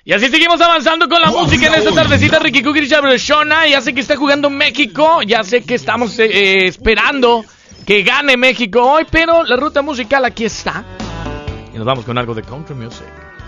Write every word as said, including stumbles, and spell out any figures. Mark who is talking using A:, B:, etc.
A: Y así seguimos avanzando con la música en esta tardecita. Ricky Cookie y Shona. Ya sé que está jugando México. Ya sé que estamos eh, esperando que gane México hoy. Pero la ruta musical aquí está. Y nos vamos con algo de country music.